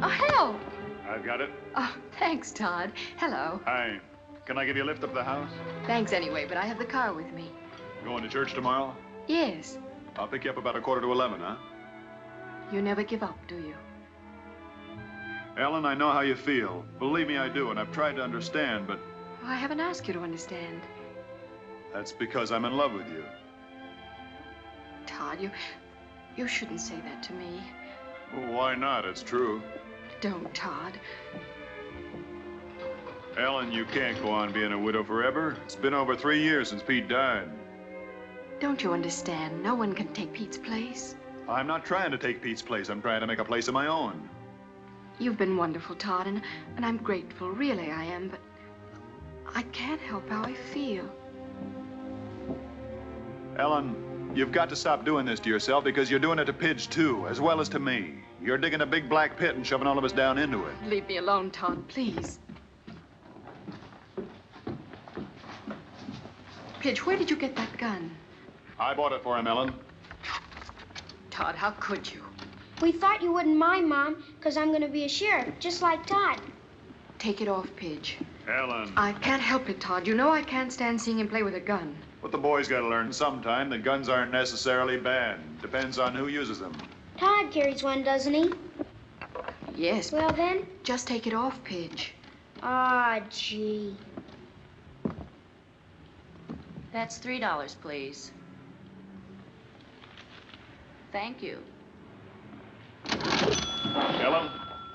Oh, hello. I've got it. Oh, thanks, Todd. Hello. Hi. Can I give you a lift up to the house? Thanks anyway, but I have the car with me. Going to church tomorrow? Yes. I'll pick you up about 11:15, huh? You never give up, do you? Ellen, I know how you feel. Believe me, I do, and I've tried to understand, but I haven't asked you to understand. that's because I'm in love with you. Todd, you shouldn't say that to me. Well, why not? It's true. Don't, Todd. Ellen, you can't go on being a widow forever. It's been over 3 years since Pete died. Don't you understand? No one can take Pete's place. I'm not trying to take Pete's place. I'm trying to make a place of my own. You've been wonderful, Todd, and I'm grateful. Really, I am, but I can't help how I feel. Ellen, you've got to stop doing this to yourself because you're doing it to Pidge, too, as well as to me. You're digging a big black pit and shoving all of us down into it. Leave me alone, Todd, please. Pidge, where did you get that gun? I bought it for him, Ellen. Todd, how could you? We thought you wouldn't mind, Mom, because I'm going to be a sheriff, just like Todd. Take it off, Pidge. Ellen. I can't help it, Todd. You know I can't stand seeing him play with a gun. But the boys got to learn sometime that guns aren't necessarily bad. Depends on who uses them. Todd carries one, doesn't he? Yes. Well, then. Just take it off, Pidge. Ah, gee. That's $3, please. Thank you. Ellen?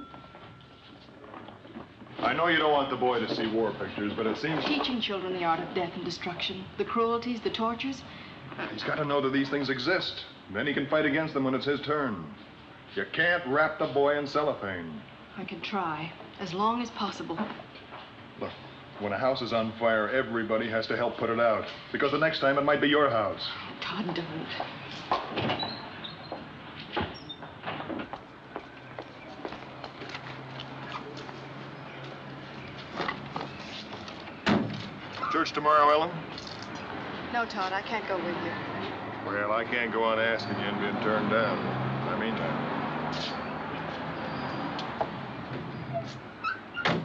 I know you don't want the boy to see war pictures, but it seems... Teaching children the art of death and destruction, the cruelties, the tortures. He's got to know that these things exist. Then he can fight against them when it's his turn. You can't wrap the boy in cellophane. I can try, as long as possible. Look, when a house is on fire, everybody has to help put it out. Because the next time it might be your house. Todd, don't. Church tomorrow, Ellen? No, Todd, I can't go with you. Well, I can't go on asking you and being turned down. In the meantime.